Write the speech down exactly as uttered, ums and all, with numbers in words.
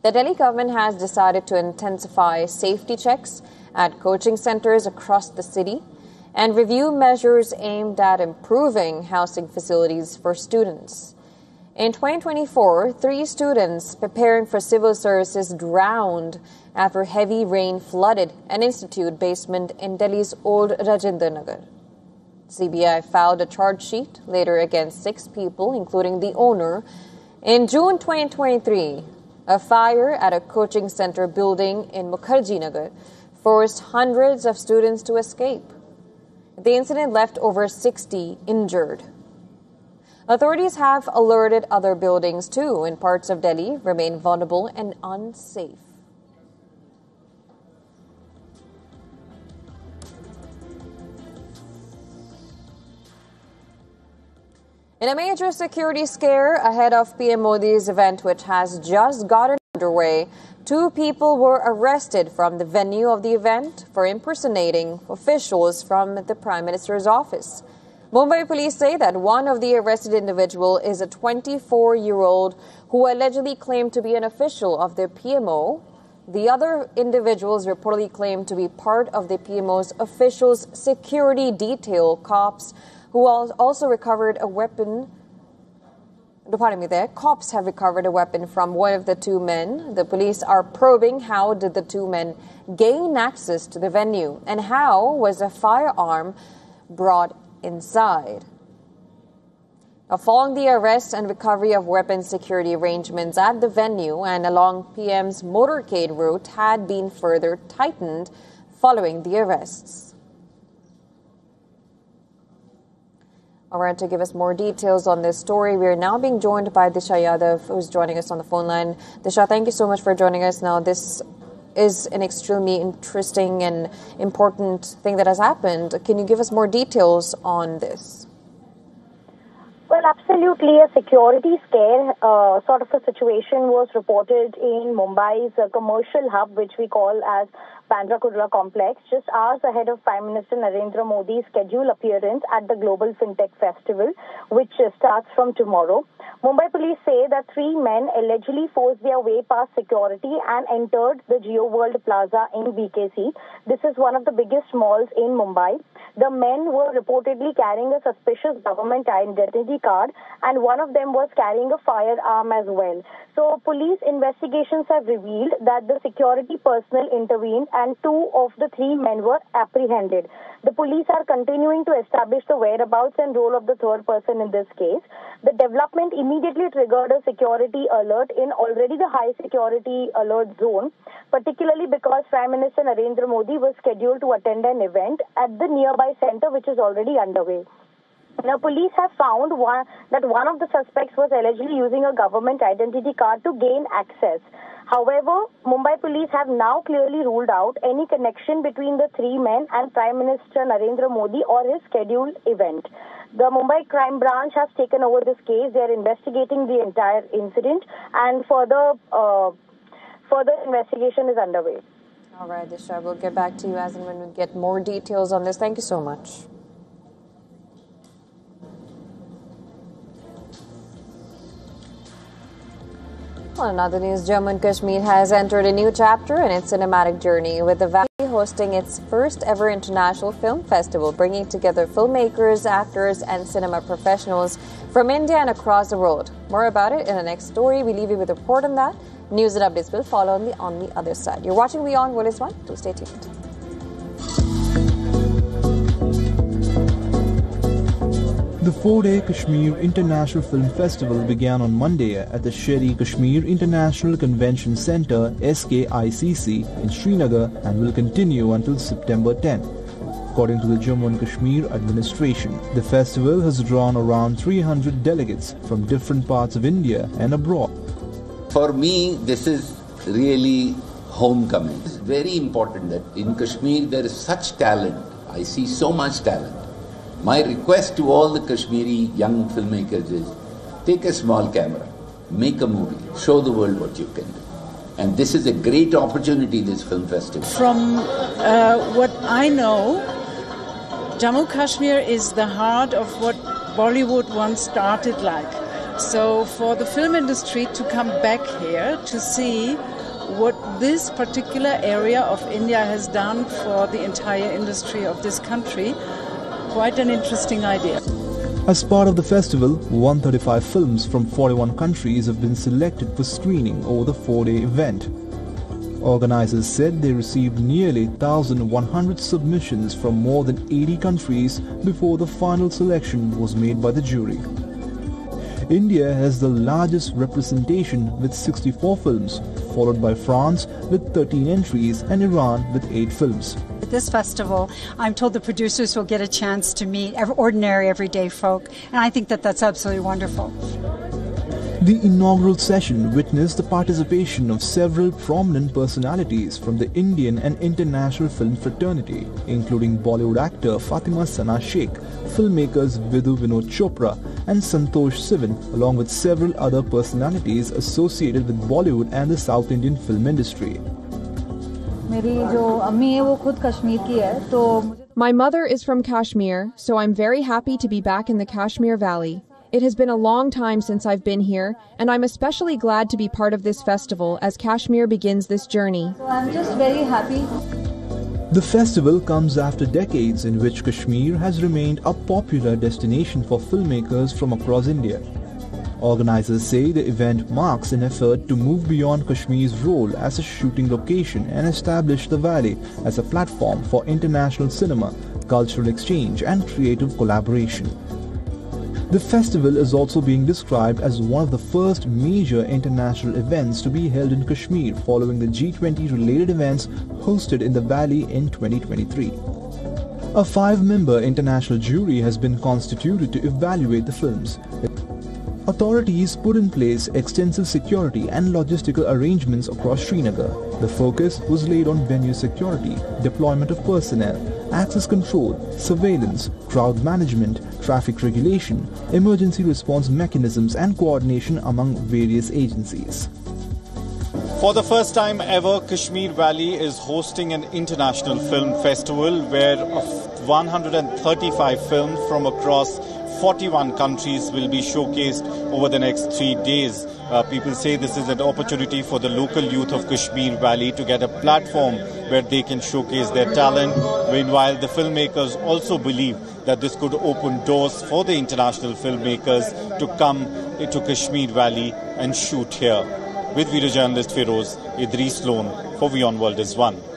The Delhi government has decided to intensify safety checks at coaching centers across the city and review measures aimed at improving housing facilities for students. In twenty twenty-four, three students preparing for civil services drowned after heavy rain flooded an institute basement in Delhi's Old Rajendra Nagar. C B I filed a charge sheet later against six people, including the owner. In June twenty twenty-three, a fire at a coaching center building in Mukherjee Nagar forced hundreds of students to escape. The incident left over sixty injured. Authorities have alerted other buildings too in parts of Delhi remain vulnerable and unsafe. In a major security scare ahead of P M Modi's event, which has just gotten underway, two people were arrested from the venue of the event for impersonating officials from the Prime Minister's office. Mumbai police say that one of the arrested individual is a twenty-four-year-old who allegedly claimed to be an official of the P M O. The other individuals reportedly claimed to be part of the P M O's officials' security detail. Cops who also recovered a weapon. Pardon me there. Cops have recovered a weapon from one of the two men. The police are probing how did the two men gain access to the venue and how was a firearm brought inside. Now, following the arrest and recovery of weapons, security arrangements at the venue and along P M's motorcade route had been further tightened following the arrests. All right, to give us more details on this story, we are now being joined by Disha Yadav, who's joining us on the phone line. Disha, thank you so much for joining us. Now, this is an extremely interesting and important thing that has happened. Can you give us more details on this? Well, absolutely. A security scare uh, sort of a situation was reported in Mumbai's uh, commercial hub, which we call as Bandra Kurla complex, just hours ahead of Prime Minister Narendra Modi's scheduled appearance at the Global FinTech Festival, which uh, starts from tomorrow. Mumbai police say that three men allegedly forced their way past security and entered the Geo World Plaza in B K C. This is one of the biggest malls in Mumbai. The men were reportedly carrying a suspicious government identity card, and one of them was carrying a firearm as well. So police investigations have revealed that the security personnel intervened and two of the three men were apprehended. The police are continuing to establish the whereabouts and role of the third person in this case. The development immediately triggered a security alert in already the high security alert zone, particularly because Prime Minister Narendra Modi was scheduled to attend an event at the nearby center, which is already underway. Now, police have found one, that one of the suspects was allegedly using a government identity card to gain access. However, Mumbai police have now clearly ruled out any connection between the three men and Prime Minister Narendra Modi or his scheduled event. The Mumbai Crime Branch has taken over this case. They are investigating the entire incident, and further, uh, further investigation is underway. All right, Disha, we'll get back to you as and when we get more details on this. Thank you so much. Well, in other news, Jammu and Kashmir has entered a new chapter in its cinematic journey, with the valley hosting its first ever international film festival, bringing together filmmakers, actors, and cinema professionals from India and across the world. More about it in the next story. We leave you with a report on that. News and updates will follow on the, on the other side. You're watching Beyond What Is One. Do stay tuned. The four-day Kashmir International Film Festival began on Monday at the Sher-e-Kashmir International Convention Centre S K I C C in Srinagar and will continue until September tenth. According to the Jammu and Kashmir administration, the festival has drawn around three hundred delegates from different parts of India and abroad. For me, this is really homecoming. It's very important that in Kashmir there is such talent. I see so much talent. My request to all the Kashmiri young filmmakers is, take a small camera, make a movie, show the world what you can do. And this is a great opportunity, this film festival. From uh, what I know, Jammu Kashmir is the heart of what Bollywood once started like. So for the film industry to come back here to see what this particular area of India has done for the entire industry of this country, quite an interesting idea. As part of the festival, one hundred thirty-five films from forty-one countries have been selected for screening over the four-day event. Organizers said they received nearly one thousand one hundred submissions from more than eighty countries before the final selection was made by the jury. India has the largest representation with sixty-four films, followed by France with thirteen entries and Iran with eight films. At this festival, I'm told the producers will get a chance to meet ordinary, everyday folk, and I think that that's absolutely wonderful. The inaugural session witnessed the participation of several prominent personalities from the Indian and international film fraternity, including Bollywood actor Fatima Sana Sheikh, filmmakers Vidhu Vinod Chopra and Santosh Sivan, along with several other personalities associated with Bollywood and the South Indian film industry. My mother is from Kashmir, so I'm very happy to be back in the Kashmir Valley. It has been a long time since I've been here, and I'm especially glad to be part of this festival as Kashmir begins this journey. So I'm just very happy. The festival comes after decades in which Kashmir has remained a popular destination for filmmakers from across India. Organizers say the event marks an effort to move beyond Kashmir's role as a shooting location and establish the valley as a platform for international cinema, cultural exchange and creative collaboration. The festival is also being described as one of the first major international events to be held in Kashmir following the G twenty related events hosted in the valley in twenty twenty-three. A five-member international jury has been constituted to evaluate the films. Authorities put in place extensive security and logistical arrangements across Srinagar. The focus was laid on venue security, deployment of personnel, access control, surveillance, crowd management, traffic regulation, emergency response mechanisms and coordination among various agencies. For the first time ever, Kashmir Valley is hosting an international film festival where one hundred thirty-five films from across forty-one countries will be showcased over the next three days. Uh, people say this is an opportunity for the local youth of Kashmir Valley to get a platform where they can showcase their talent. Meanwhile, the filmmakers also believe that this could open doors for the international filmmakers to come to Kashmir Valley and shoot here. With video journalist Feroz, Idris Lone for WION World is One.